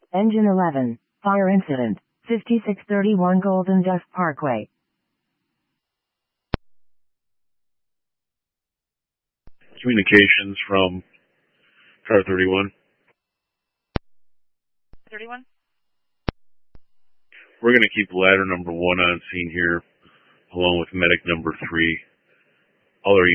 Engine 11. Fire incident. 5631 Golden Dust Parkway. Communications from car 31. 31? We're going to keep ladder number 1 on scene here, along with medic number 3. All our